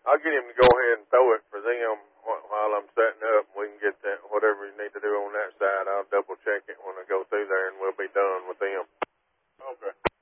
I'll get him to go ahead and throw it for them while I'm setting up. We can get that, whatever you need to do on that side. I'll double check it when I go through there, and we'll be done with them. Okay.